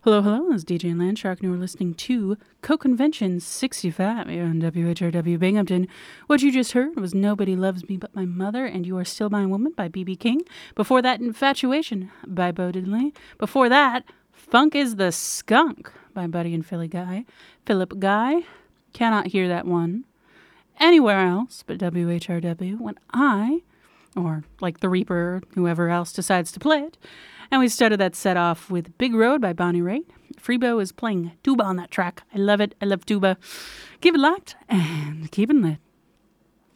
Hello, hello, this is DJ Landshark, and you're listening to Co-Convention 65 here on WHRW Binghamton. What you just heard was Nobody Loves Me But My Mother and You Are Still My Woman by B.B. King. Before that, Infatuation by Bo Diddley. Before that, Funk is the Skunk by Buddy and Philip Guy. Cannot hear that one anywhere else but WHRW when or like the Reaper, whoever else decides to play it. And we started that set off with Big Road by Bonnie Raitt. Freebo is playing tuba on that track. I love it. I love tuba. Keep it locked and keep it lit.